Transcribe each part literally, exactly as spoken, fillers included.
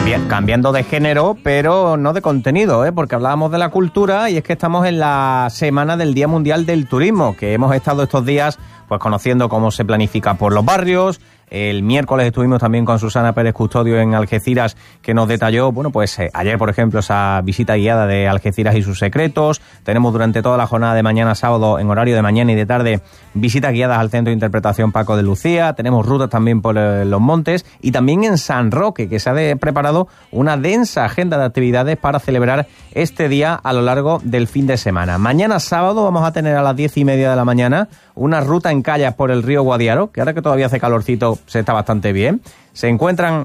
Cambi- cambiando de género, pero no de contenido, ¿eh? Porque hablábamos de la cultura y es que estamos en la semana del Día Mundial del Turismo, que hemos estado estos días pues conociendo cómo se planifica por los barrios. El miércoles estuvimos también con Susana Pérez Custodio en Algeciras, que nos detalló, bueno, pues eh, ayer, por ejemplo, esa visita guiada de Algeciras y sus secretos. Tenemos durante toda la jornada de mañana sábado, en horario de mañana y de tarde, visitas guiadas al Centro de Interpretación Paco de Lucía. Tenemos rutas también por eh, los montes y también en San Roque, que se ha de, preparado una densa agenda de actividades para celebrar este día a lo largo del fin de semana. Mañana sábado vamos a tener a las diez y media de la mañana una ruta en kayak por el río Guadiaro, que ahora que todavía hace calorcito se está bastante bien. Se encuentran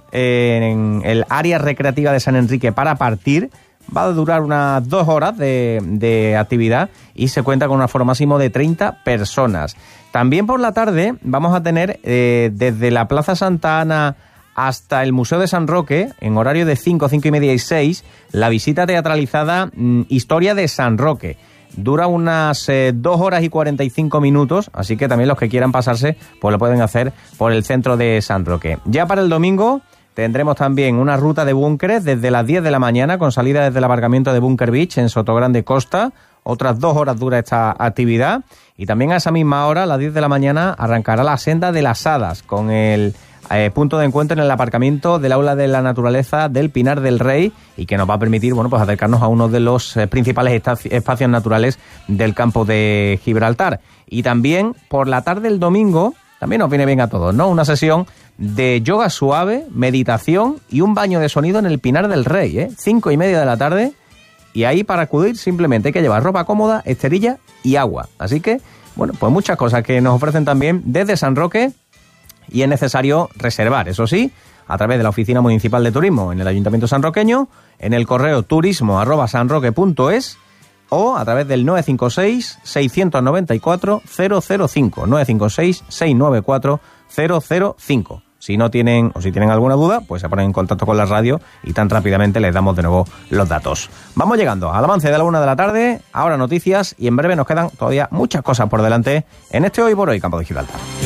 en el área recreativa de San Enrique para partir. Va a durar unas dos horas de, de actividad y se cuenta con un aforo máximo de treinta personas. También por la tarde vamos a tener eh, desde la Plaza Santa Ana hasta el Museo de San Roque, en horario de cinco, cinco y media y seis, la visita teatralizada mmm, Historia de San Roque. Dura unas eh, dos horas y cuarenta y cinco minutos, así que también los que quieran pasarse pues lo pueden hacer por el centro de San Roque. Ya para el domingo tendremos también una ruta de búnkeres desde las diez de la mañana con salida desde el aparcamiento de Bunker Beach en Sotogrande Costa. Otras dos horas dura esta actividad y también a esa misma hora, a las diez de la mañana, arrancará la Senda de las Hadas con el Eh, punto de encuentro en el aparcamiento del Aula de la Naturaleza del Pinar del Rey y que nos va a permitir, bueno, pues acercarnos a uno de los eh, principales estaci- espacios naturales del campo de Gibraltar. Y también por la tarde del domingo, también nos viene bien a todos, ¿no? Una sesión de yoga suave, meditación y un baño de sonido en el Pinar del Rey, ¿eh? Cinco y media de la tarde y ahí para acudir simplemente hay que llevar ropa cómoda, esterilla y agua. Así que, bueno, pues muchas cosas que nos ofrecen también desde San Roque. Y es necesario reservar, eso sí, a través de la Oficina Municipal de Turismo en el Ayuntamiento sanroqueño, en el correo turismo arroba sanroque punto es o a través del nueve cinco seis, seis nueve cuatro, cero cero cinco, nueve cinco seis, seis nueve cuatro, cero cero cinco. Si no tienen o si tienen alguna duda, pues se ponen en contacto con la radio y tan rápidamente les damos de nuevo los datos. Vamos llegando al avance de la una de la tarde, ahora noticias y en breve nos quedan todavía muchas cosas por delante en este Hoy por Hoy Campo de Gibraltar.